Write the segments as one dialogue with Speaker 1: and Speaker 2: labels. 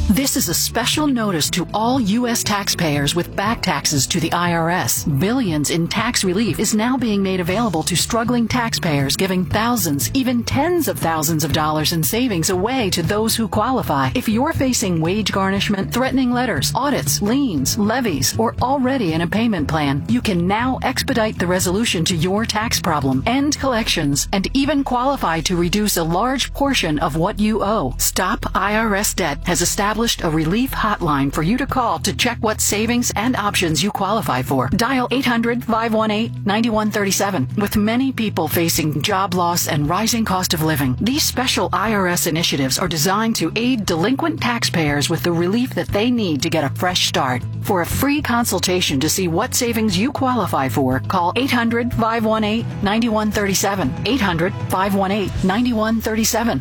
Speaker 1: This is a special notice to all U.S. taxpayers with back taxes to the IRS. Billions in tax relief is now being made available to struggling taxpayers, giving thousands, even tens of thousands of dollars in savings away to those who qualify. If you're facing wage garnishment, threatening letters, audits, liens, levies, or already in a payment plan, you can now expedite the resolution to your tax problem, end collections, and even qualify to reduce a large portion of what you owe. Stop IRS Debt has established a relief hotline for you to call to check what savings and options you qualify for. Dial 800-518-9137. With many people facing job loss and rising cost of living, these special IRS initiatives are designed to aid delinquent taxpayers with the relief that they need to get a fresh start. For a free consultation to see what savings you qualify for, call 800-518-9137. 800-518-9137.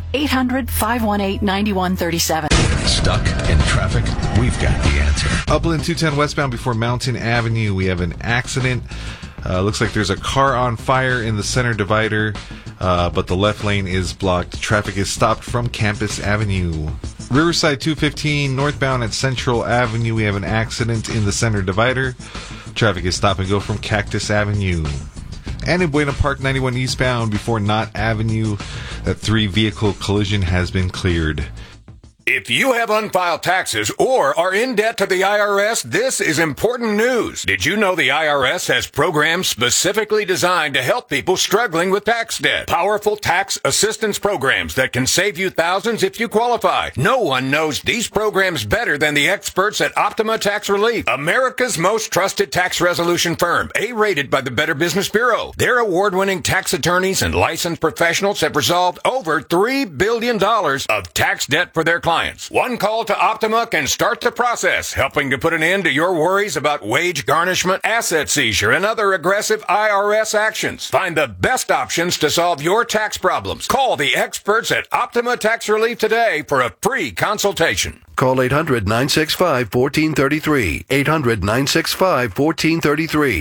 Speaker 1: 800-518-9137.
Speaker 2: Stuck in traffic? We've got the answer.
Speaker 3: Upland 210 westbound before Mountain Avenue. We have an accident. Looks like there's a car on fire in the center divider, but the left lane is blocked. Traffic is stopped from Campus Avenue. Riverside 215 northbound at Central Avenue. We have an accident in the center divider. Traffic is stop and go from Cactus Avenue. And in Buena Park 91 eastbound before Knott Avenue, that 3-vehicle collision has been cleared.
Speaker 4: If you have unfiled taxes or are in debt to the IRS, this is important news. Did you know the IRS has programs specifically designed to help people struggling with tax debt? Powerful tax assistance programs that can save you thousands if you qualify. No one knows these programs better than the experts at Optima Tax Relief, America's most trusted tax resolution firm, A-rated by the Better Business Bureau. Their award-winning tax attorneys and licensed professionals have resolved over $3 billion of tax debt for their clients. One call to Optima can start the process, helping to put an end to your worries about wage garnishment, asset seizure, and other aggressive IRS actions. Find the best options to solve your tax problems. Call the experts at Optima Tax Relief today for a free consultation.
Speaker 5: Call 800-965-1433. 800-965-1433.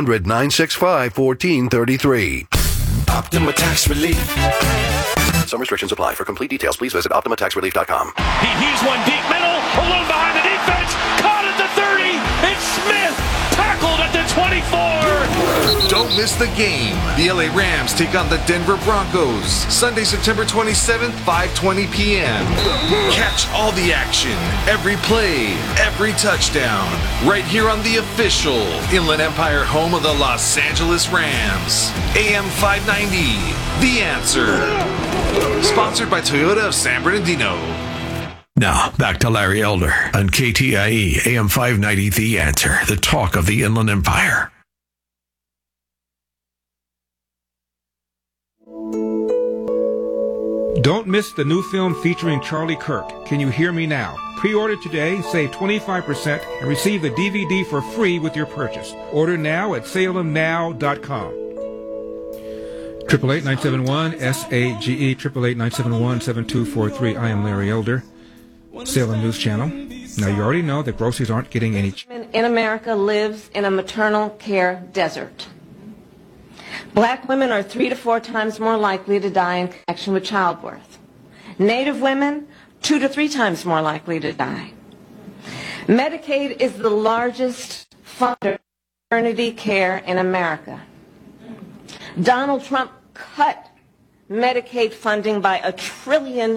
Speaker 5: 800-965-1433.
Speaker 6: Optima Tax Relief.
Speaker 5: Some restrictions apply. For complete details, please visit OptimaTaxRelief.com.
Speaker 7: He's one deep middle, alone behind the defense, caught at the 30, it's Smith, tackled at the 24.
Speaker 3: Don't miss the game. The LA Rams take on the Denver Broncos. Sunday, September 27th, 5:20 p.m. Catch all the action, every play, every touchdown, right here on the official Inland Empire home of the Los Angeles Rams. AM 590, The Answer. Sponsored by Toyota of San Bernardino.
Speaker 2: Now, back to Larry Elder on KTIE, AM 590, The Answer, the talk of the Inland Empire.
Speaker 8: Don't miss the new film featuring Charlie Kirk, Can You Hear Me Now? Pre-order today, save 25%, and receive the DVD for free with your purchase. Order now at salemnow.com. 888-971-SAGE, 888-971-7243. I am Larry Elder, Salem News Channel. Now, you already know that groceries aren't getting any...
Speaker 9: in America lives in a maternal care desert. Black women are 3 to 4 times more likely to die in connection with childbirth. Native women, 2 to 3 times more likely to die. Medicaid is the largest funder of maternity care in America. Donald Trump cut Medicaid funding by $1 trillion.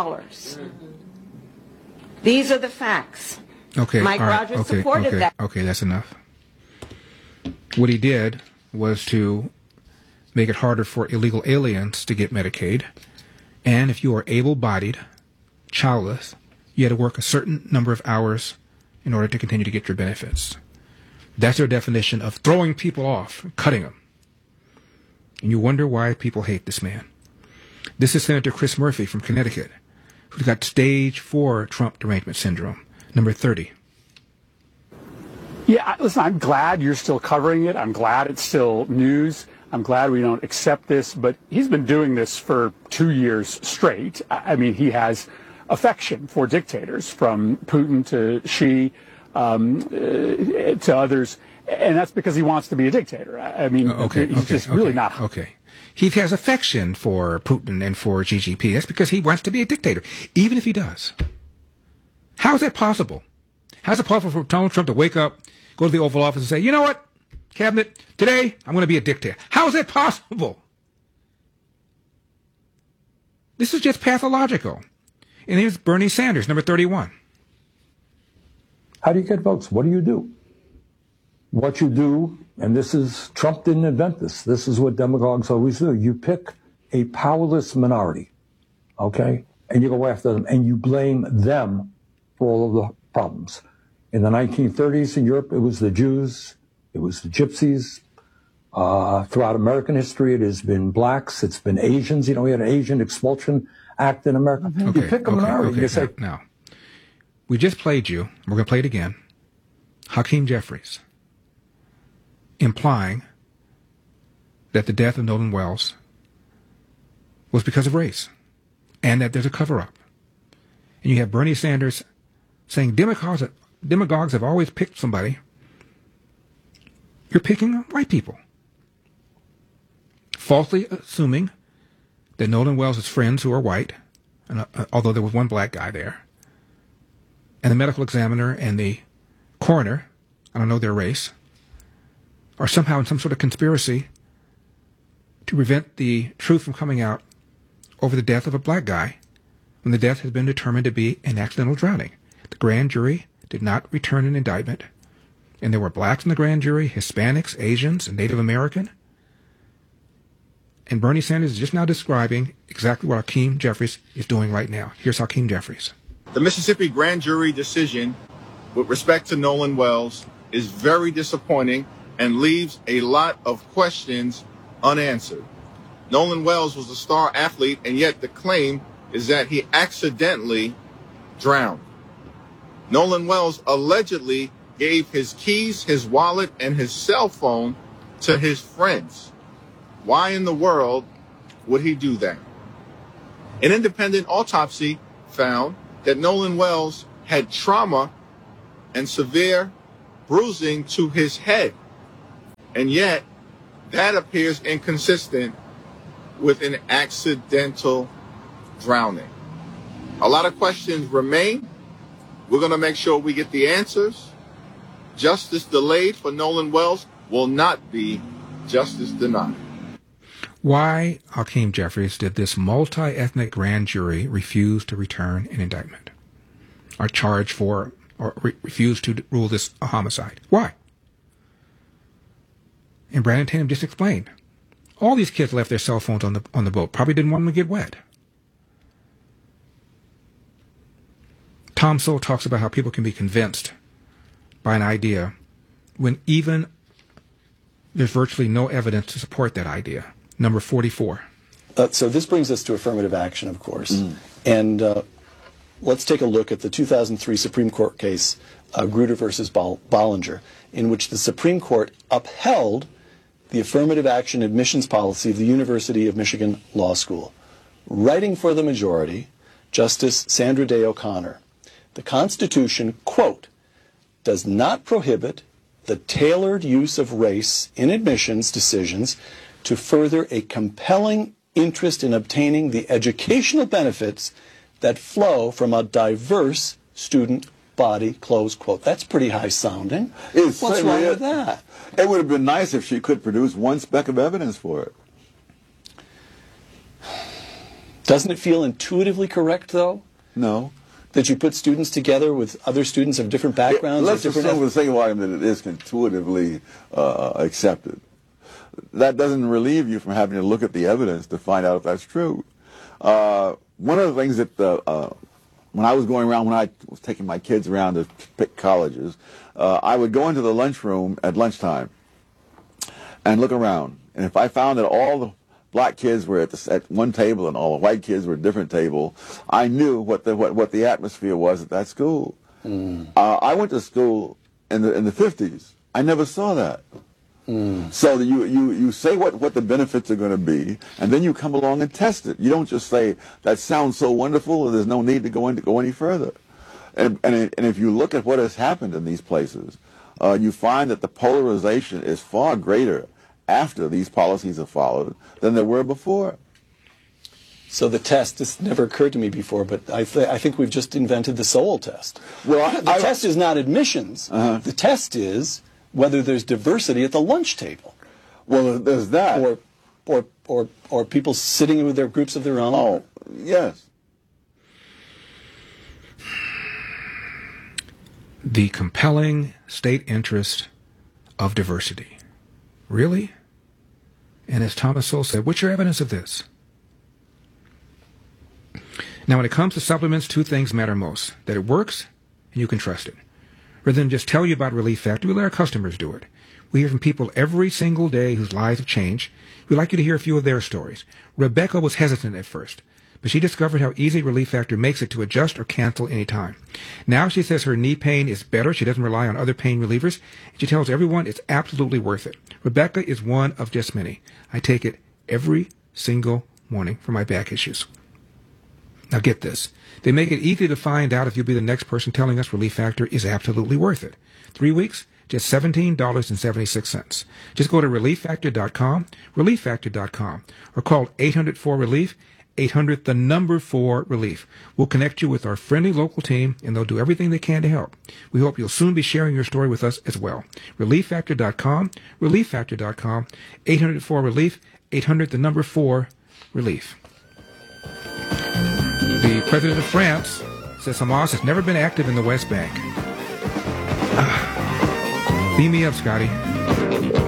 Speaker 9: These are the facts.
Speaker 8: Okay,
Speaker 9: Mike Rogers supported that.
Speaker 8: Okay, that's enough. What he did was to make it harder for illegal aliens to get Medicaid. And if you are able-bodied, childless, you had to work a certain number of hours in order to continue to get your benefits. That's their definition of throwing people off, cutting them. And you wonder why people hate this man. This is Senator Chris Murphy from Connecticut, who's got stage 4 Trump derangement syndrome, number 30.
Speaker 10: Yeah, listen, I'm glad you're still covering it. I'm glad it's still news. I'm glad we don't accept this. But he's been doing this for 2 years straight. I mean, he has affection for dictators, from Putin to Xi to others. And that's because he wants to be a dictator. I mean, he's just really not.
Speaker 8: Okay. He has affection for Putin and for Xi Jinping. That's because he wants to be a dictator, even if he does. How is that possible? How is it possible for Donald Trump to wake up, go to the Oval Office and say, you know what, Cabinet, today I'm going to be a dictator? How is that possible? This is just pathological. And here's Bernie Sanders, number 31.
Speaker 11: How do you get votes? What do you do? What you do, and this is, Trump didn't invent this. This is what demagogues always do. You pick a powerless minority, okay? And you go after them, and you blame them for all of the problems. In the 1930s in Europe, it was the Jews, it was the Gypsies. Throughout American history, it has been blacks, it's been Asians. You know, we had an Asian Expulsion Act in America.
Speaker 8: Okay,
Speaker 11: you pick a minority.
Speaker 8: Okay,
Speaker 11: you say,
Speaker 8: now, we just played you, we're going to play it again, Hakeem Jeffries, implying that the death of Nolan Wells was because of race, and that there's a cover-up. And you have Bernie Sanders saying demagogues have always picked somebody. You're picking white people. Falsely assuming that Nolan Wells' friends who are white, and, although there was one black guy there, and the medical examiner and the coroner, I don't know their race, are somehow in some sort of conspiracy to prevent the truth from coming out over the death of a black guy when the death has been determined to be an accidental drowning. The grand jury did not return an indictment, and there were blacks in the grand jury, Hispanics, Asians, and Native American. And Bernie Sanders is just now describing exactly what Hakeem Jeffries is doing right now. Here's Hakeem Jeffries.
Speaker 12: The Mississippi grand jury decision with respect to Nolan Wells is very disappointing and leaves a lot of questions unanswered. Nolan Wells was a star athlete, and yet the claim is that he accidentally drowned. Nolan Wells allegedly gave his keys, his wallet, and his cell phone to his friends. Why in the world would he do that? An independent autopsy found that Nolan Wells had trauma and severe bruising to his head. And yet, that appears inconsistent with an accidental drowning. A lot of questions remain. We're going to make sure we get the answers. Justice delayed for Nolan Wells will not be justice denied.
Speaker 8: Why, Hakeem Jeffries, did this multi-ethnic grand jury refuse to return an indictment or charge for or refuse to rule this a homicide? Why? And Brandon Tatum just explained. All these kids left their cell phones on the boat. Probably didn't want them to get wet. Tom Sowell talks about how people can be convinced by an idea when even there's virtually no evidence to support that idea. Number 44.
Speaker 13: So this brings us to affirmative action, of course. And let's take a look at the 2003 Supreme Court case, Grutter versus Bollinger, in which the Supreme Court upheld the affirmative action admissions policy of the University of Michigan Law School. Writing for the majority, Justice Sandra Day O'Connor, the Constitution, quote, does not prohibit the tailored use of race in admissions decisions to further a compelling interest in obtaining the educational benefits that flow from a diverse student body, close quote. That's pretty high sounding. What's wrong with that?
Speaker 14: It would have been nice if she could produce one speck of evidence for it.
Speaker 13: Doesn't it feel intuitively correct, though?
Speaker 14: No.
Speaker 13: That you put students together with other students of different backgrounds?
Speaker 14: Let's assume the same argument that it is intuitively accepted. That doesn't relieve you from having to look at the evidence to find out if that's true. One of the things that when I was going around, when I was taking my kids around to pick colleges, I would go into the lunchroom at lunchtime and look around. And if I found that all the black kids were at one table and all the white kids were at a different table, I knew what the atmosphere was at that school. I went to school in the 50s. I never saw that. So you say what the benefits are going to be, and then you come along and test it. You don't just say, that sounds so wonderful and there's no need to go any further. And if you look at what has happened in these places, you find that the polarization is far greater after these policies are followed than there were before.
Speaker 13: So the test, this never occurred to me before, but I think we've just invented the soul test.
Speaker 14: Well,
Speaker 13: the test is not admissions. The test is whether there's diversity at the lunch table.
Speaker 14: Well, there's that.
Speaker 13: Or people sitting with their groups of their own.
Speaker 14: Oh, yes.
Speaker 8: The compelling state interest of diversity. Really? And as Thomas Sowell said, what's your evidence of this? Now, when it comes to supplements, two things matter most. That it works, and you can trust it. Rather than just tell you about Relief Factor, we let our customers do it. We hear from people every single day whose lives have changed. We'd like you to hear a few of their stories. Rebecca was hesitant at first, but she discovered how easy Relief Factor makes it to adjust or cancel any time. Now she says her knee pain is better. She doesn't rely on other pain relievers. And she tells everyone it's absolutely worth it. Rebecca is one of just many. I take it every single morning for my back issues. Now get this. They make it easy to find out if you'll be the next person telling us Relief Factor is absolutely worth it. 3 weeks, just $17.76. Just go to ReliefFactor.com, ReliefFactor.com, or call 800-4-RELIEF, 800-4-RELIEF. We'll connect you with our friendly local team, and they'll do everything they can to help. We hope you'll soon be sharing your story with us as well. ReliefFactor.com, ReliefFactor.com, 800-4-RELIEF, 800-4-RELIEF. The president of France says Hamas has never been active in the West Bank. Beam me up, Scotty.